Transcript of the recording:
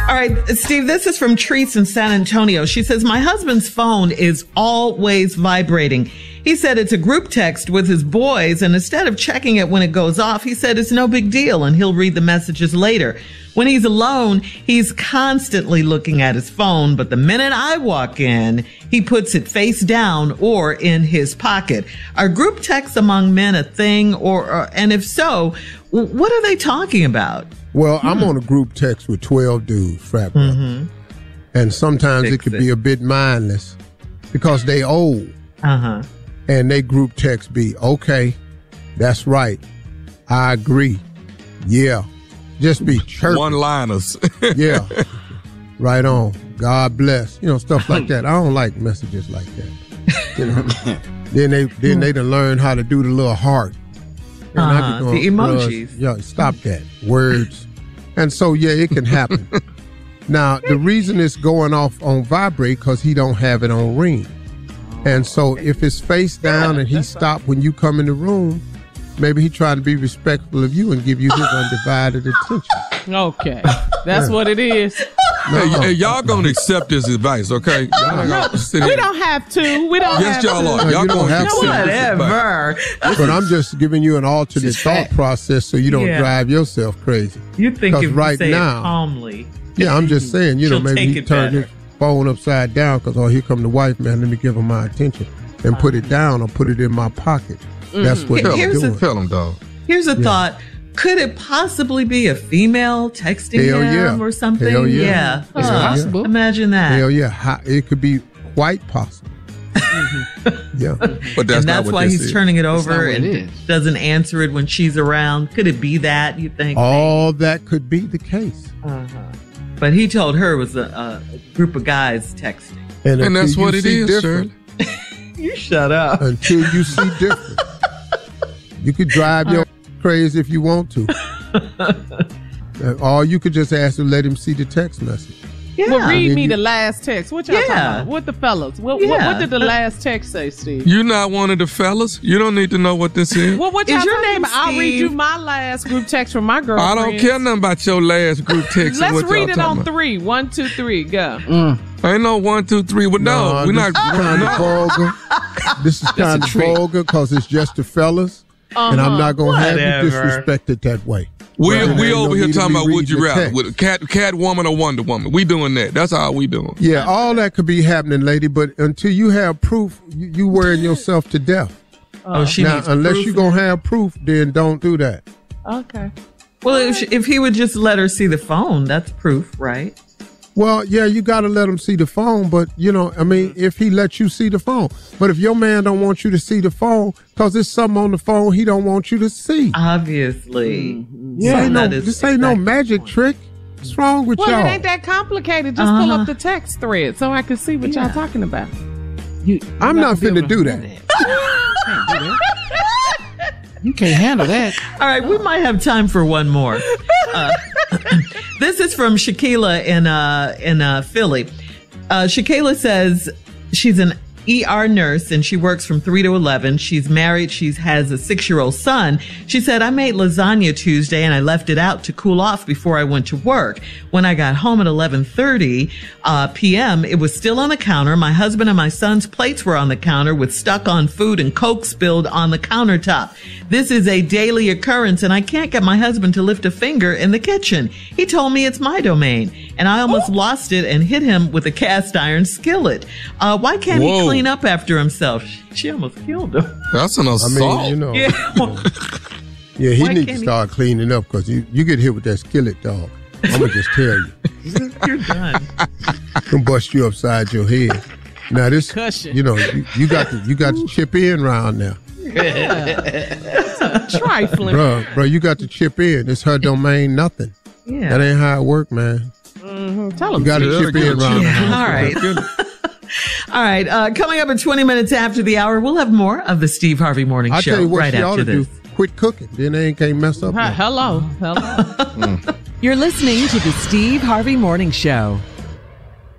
All right, Steve, this is from Treese in San Antonio. She says, my husband's phone is always vibrating. He said it's a group text with his boys, and instead of checking it when it goes off, he said it's no big deal and he'll read the messages later. When he's alone, he's constantly looking at his phone, but the minute I walk in, he puts it face down or in his pocket. Are group texts among men a thing, and if so, what are they talking about? Well, I'm on a group text with 12 dudes, frat brothers. And sometimes it could be a bit mindless because they old. And they group text be, okay, that's right. I agree. Yeah. Just be chirping. One-liners. Yeah. Right on. God bless. You know, stuff like that. I don't like messages like that. You know. then they done learn how to do the little heart. And I be going, the emojis. Yeah, stop that. Words. And so, yeah, it can happen. Now, the reason it's going off on vibrate because he don't have it on ring. And so if it's face down and he stopped when you come in the room, maybe he trying to be respectful of you and give you his undivided attention. Okay. That's what it is. Hey, y'all gonna accept this advice, okay? We don't have to. We don't yes, have y'all to. are. Y'all don't have to. Whatever. But I'm just giving you an alternate thought process so you don't drive yourself crazy. You think if right you say now, it calmly. Yeah, I'm just saying, you know, maybe he turned better. his phone upside down because, oh, here come the wife, man, let me give her my attention. And put it down or put it in my pocket. That's what he's doing. Tell him, dog. Here's a thought. Could it possibly be a female texting him or something? Hell yeah. It's possible. Imagine that. Hell yeah. It could be quite possible. Yeah. But that's and not that's what why he's is. turning it over and doesn't answer it when she's around. Could it be that, you think? All that could be the case. But he told her it was a group of guys texting. And that's what it is, Shirley. You shut up. Until you see different. You could drive your crazy if you want to. Or you could just ask to let him see the text message. Yeah. Well, read me the last text. What y'all talking about? What the fellas? What did the last text say, Steve? You're not one of the fellas. You don't need to know what this is. Well, what y'all talking about? I'll read you my last group text from my girlfriend. I don't care nothing about your last group text. Let's read it on 3. 1, 2, 3, go. Ain't no 1, 2, 3. Well, no, we're not. Kind of vulgar. This is kind of vulgar because it's just the fellas. And I'm not going to have you disrespected that way. We over here talking about would you rather with Catwoman or Wonder Woman. We doing that. That's how we doing. Yeah, all that could be happening, lady. But until you have proof, you wearing yourself to death. Now, unless you're going to have proof, then don't do that. Okay. Well, if he would just let her see the phone, that's proof, right? Well, yeah, you got to let him see the phone, but, you know, I mean, if he lets you see the phone. But if your man don't want you to see the phone because there's something on the phone he don't want you to see. Obviously. Yeah, this ain't no magic trick. What's wrong with y'all? Well, it ain't that complicated. Just pull up the text thread so I can see what y'all talking about. I'm not finna do that. You can't handle that. All right, we might have time for one more. This is from Shaquila in Philly. Shaquila says she's an ER nurse and she works from 3 to 11. She's married. She has a 6-year-old son. She said, I made lasagna Tuesday and I left it out to cool off before I went to work. When I got home at 11:30 p.m., it was still on the counter. My husband and my son's plates were on the counter with stuck on food and Coke spilled on the countertop. This is a daily occurrence and I can't get my husband to lift a finger in the kitchen. He told me it's my domain and I almost lost it and hit him with a cast iron skillet. Why can't he clean up after himself? She almost killed him. That's an assault. I mean, you know. Yeah, he needs to start cleaning up because you get hit with that skillet, dog. I'm going to just tell you. You're done. Can bust you upside your head. Now this, you know, you got to chip in round now. Trifling. Bro, you got to chip in. It's her domain, nothing. Yeah. That ain't how it work, man. Tell him. You got to chip in round the house. All right. All right. Coming up at 20 minutes after the hour, we'll have more of the Steve Harvey Morning Show tell you what right she ought after to this. do. Quit cooking. Then they can't mess up. Hello. You're listening to the Steve Harvey Morning Show.